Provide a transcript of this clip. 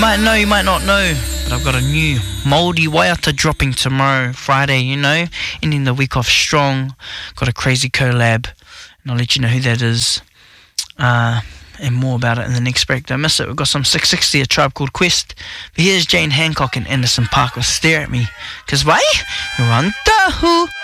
Might know, you might not know, but I've got a new Mouldy Waiata dropping tomorrow, Friday, you know, ending the week off strong. Got a crazy collab, and I'll let you know who that is, and more about it in the next break. Don't miss it. We've got some 660, A Tribe Called Quest. But here's Jane Hancock and Anderson .Paak with Stare At Me. 'Cause why? You're on Tahu.